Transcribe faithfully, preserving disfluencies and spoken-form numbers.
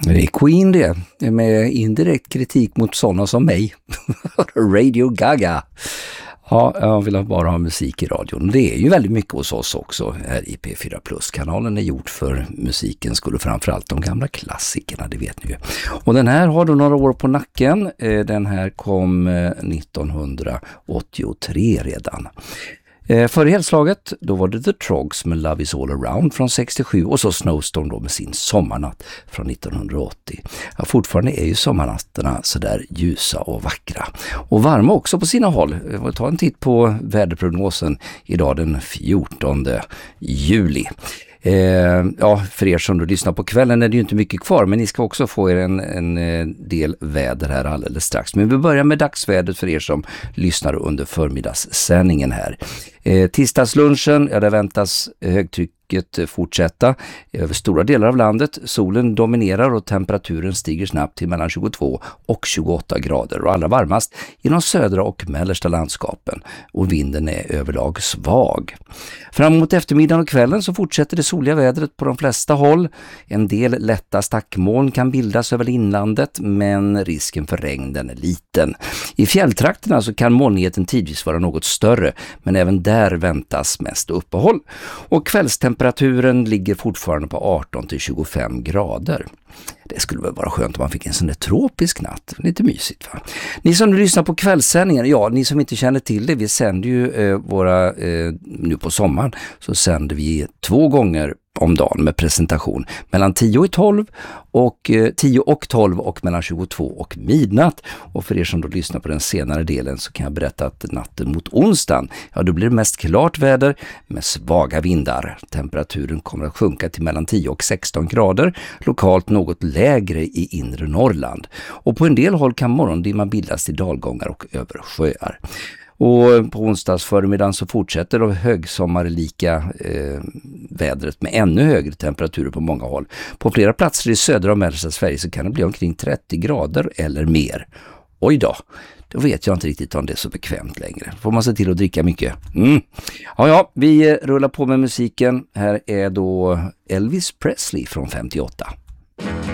Det är Queen det, med indirekt kritik mot sådana som mig. Radio Gaga. Ja, jag vill bara ha musik i radion. Det är ju väldigt mycket hos oss också här i P fyra Plus-kanalen är gjort för musiken, skulle framförallt de gamla klassikerna, det vet ni ju. Och den här har då några år på nacken. Den här kom nittonhundraåttiotre redan. Eh, före helslaget, då var det The Troggs med Love Is All Around från sextiosju och så Snowstorm då med sin Sommarnatt från nittonhundraåttio. Ja, fortfarande är ju sommarnatterna sådär ljusa och vackra. Och varma också på sina håll. Vi får ta en titt på väderprognosen idag den fjortonde juli. Eh, ja, för er som du lyssnar på kvällen är det ju inte mycket kvar, men ni ska också få er en, en del väder här alldeles strax. Men vi börjar med dagsvädret för er som lyssnar under förmiddagssändningen här. Eh, tisdagslunchen, ja, där väntas högtrycket fortsätta över stora delar av landet. Solen dominerar och temperaturen stiger snabbt till mellan tjugotvå och tjugoåtta grader och allra varmast i de södra och mellersta landskapen, och vinden är överlag svag. Fram mot eftermiddagen och kvällen så fortsätter det soliga vädret på de flesta håll. En del lätta stackmoln kan bildas över inlandet, men risken för regn den är liten. I fjälltrakterna så kan molnigheten tidvis vara något större, men även där väntas mest uppehåll. Och kvällstemperaturen ligger fortfarande på arton till tjugofem grader. Det skulle väl vara skönt om man fick en sån där tropisk natt. Lite mysigt, va? Ni som nu lyssnar på kvällssändningen, ja, ni som inte känner till det, vi sänder ju eh, våra, eh, nu på sommaren så sänder vi två gånger om dagen med presentation mellan tio och tolv och eh, tio och tolv och mellan tjugotvå och midnatt. Och för er som då lyssnar på den senare delen så kan jag berätta att natten mot onsdagen, ja, då blir det mest klart väder med svaga vindar. Temperaturen kommer att sjunka till mellan tio och sexton grader, lokalt något lägre i inre Norrland. Och på en del håll kan morgondimma bildas i dalgångar och över sjöar. Och på onsdags förmiddagen så fortsätter det högsommarlika eh, vädret med ännu högre temperaturer på många håll. På flera platser i södra och mellersta Sverige så kan det bli omkring trettio grader eller mer. Oj då, då vet jag inte riktigt om det är så bekvämt längre. Får man se till att dricka mycket. Mm. Ja, ja, vi rullar på med musiken. Här är då Elvis Presley från femtioåtta.